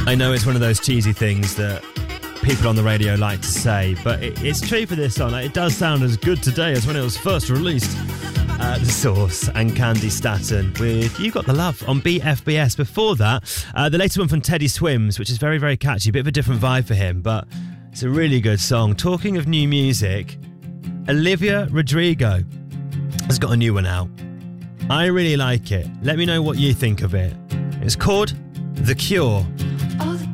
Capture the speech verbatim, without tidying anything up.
I know it's one of those cheesy things that people on the radio like to say, but it, it's true for this song. It does sound as good today as when it was first released. Uh, The Source and Candy Staton with You Got the Love on B F B S. Before that, uh, the latest one from Teddy Swims, which is very, very catchy. A bit of a different vibe for him, but it's a really good song. Talking of new music, Olivia Rodrigo has got a new one out. I really like it. Let me know what you think of it. It's called The Cure.